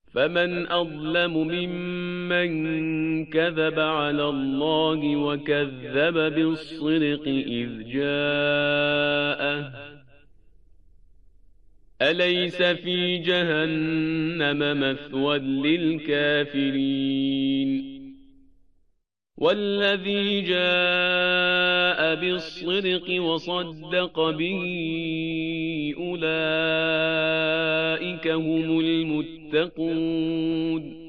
فمن أظلم ممن كذب على الله وكذب بالصدق إذ جاءه أليس في جهنم مثوى للكافرين والذي جاء بالصدق وصدق به أولئك هم المتقون